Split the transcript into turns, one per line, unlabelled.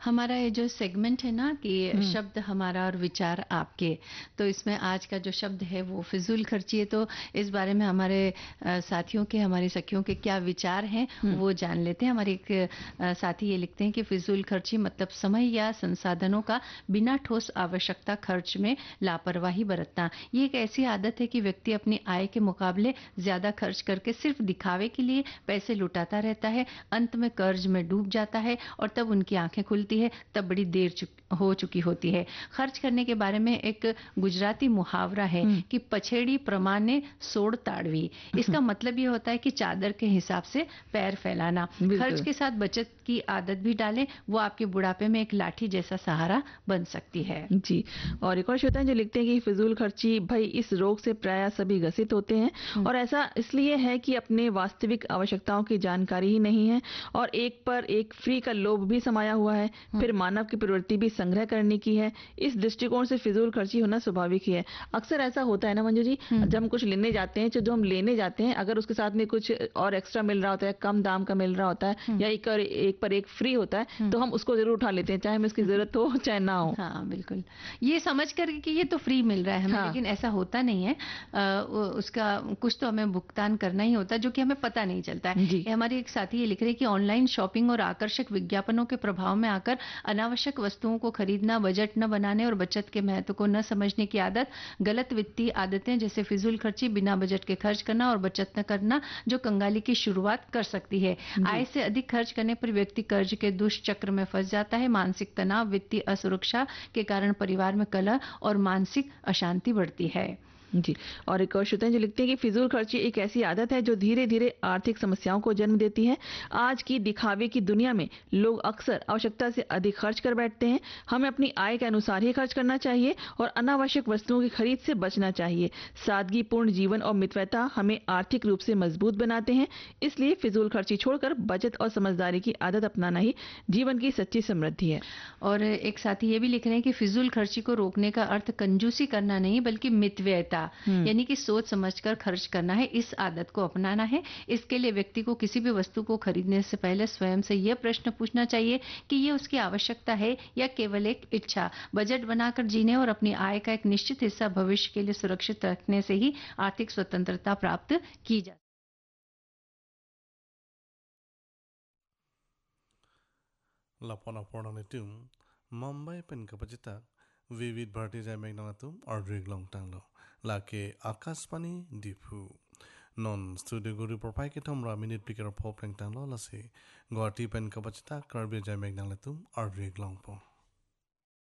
हमारा ये जो सेगमेंट है ना कि शब्द हमारा और विचार आपके, तो इसमें आज का जो शब्द है वो फिजूल खर्ची है। तो इस बारे में हमारे साथियों के, हमारी सखियों के क्या विचार हैं वो जान लेते हैं। हमारे एक साथी ये लिखते हैं कि फिजूल खर्ची मतलब समय या संसाधनों का बिना ठोस आवश्यकता खर्च में लापरवाही बरतना। ये एक ऐसी आदत है कि व्यक्ति अपनी आय के मुकाबले ज्यादा खर्च करके सिर्फ दिखावे के लिए पैसे लुटाता रहता है, अंत में कर्ज में डूब जाता है और तब उनकी आंखें खुलती है तब बड़ी देर हो चुकी होती है। खर्च करने के बारे में एक गुजराती मुहावरा है कि पछेड़ी प्रमाणे सोड़ ताड़वी। इसका मतलब ये होता है कि चादर के हिसाब से पैर फैलाना। खर्च के साथ बचत की आदत भी डालें, वो आपके बुढ़ापे में एक लाठी जैसा सहारा बन सकती है।
जी। और एक और श्रोता हैं जो लिखते हैं कि फिजूल खर्ची भाई इस रोग से प्राय सभी ग्रसित होते हैं और ऐसा इसलिए है कि अपने वास्तविक आवश्यकताओं की जानकारी ही नहीं है और एक पर एक फ्री का लोभ भी समाया हुआ है। फिर मानव की प्रवृत्ति भी संग्रह करने की है। इस दृष्टिकोण से फिजूल खर्ची होना स्वाभाविक ही है। अक्सर ऐसा होता है ना मंजू जी, जब हम कुछ लेने जाते हैं, जो हम लेने जाते हैं अगर उसके साथ में कुछ और एक्स्ट्रा मिल रहा होता है, कम दाम का मिल रहा होता है या एक पर एक फ्री होता है, तो हम उसको जरूर उठा लेते हैं, चाहे हमें उसकी जरूरत हो चाहे ना हो।
हाँ बिल्कुल, ये समझ कर कि ये तो फ्री मिल रहा है हमें, लेकिन ऐसा होता नहीं है। उसका कुछ तो हमें भुगतान करना ही होता है जो कि हमें पता नहीं चलता है। ये हमारी एक साथी ये लिख रही है कि ऑनलाइन शॉपिंग और आकर्षक विज्ञापनों के प्रभाव में आकर अनावश्यक वस्तुओं को खरीदना, बजट न बनाने और बचत के महत्व को न समझने की आदत, गलत वित्तीय आदतें जैसे फिजूल खर्ची, बिना बजट के खर्च करना और बचत न करना जो कंगाली की शुरुआत कर सकती है। आय से अधिक खर्च करने पर व्यक्ति कर्ज के दुष्चक्र में फंस जाता है। मानसिक तनाव, वित्तीय असुरक्षा के कारण परिवार में कलह और मानसिक अशांति बढ़ती है।
जी। और एक और श्रोता जो लिखते हैं कि फिजूल खर्ची एक ऐसी आदत है जो धीरे धीरे आर्थिक समस्याओं को जन्म देती है। आज की दिखावे की दुनिया में लोग अक्सर आवश्यकता से अधिक खर्च कर बैठते हैं। हमें अपनी आय के अनुसार ही खर्च करना चाहिए और अनावश्यक वस्तुओं की खरीद से बचना चाहिए। सादगीपूर्ण जीवन और मितव्ययता हमें आर्थिक रूप से मजबूत बनाते हैं। इसलिए फिजूल खर्ची छोड़कर बचत और समझदारी की आदत अपनाना ही जीवन की सच्ची समृद्धि है।
और एक साथी ये भी लिख रहे हैं कि फिजूल खर्ची को रोकने का अर्थ कंजूसी करना नहीं बल्कि मितव्ययता यानी कि सोच समझकर खर्च करना है। इस आदत को अपनाना है। इसके लिए व्यक्ति को किसी भी वस्तु को खरीदने से पहले स्वयं से यह प्रश्न पूछना चाहिए कि ये उसकी आवश्यकता है या केवल एक इच्छा। बजट बनाकर जीने और अपनी आय का एक निश्चित हिस्सा भविष्य के लिए सुरक्षित रखने से ही आर्थिक स्वतंत्रता प्राप्त की जा।
Lapona tum Mumbai pen kapacita vivid bharti jai megnatum or drink long tanglo lake akaspani dipu non studio guru propai ke tomra minute picker pop tanglo lase Guwahati pen kapacita karbe jai megnatum or drink long po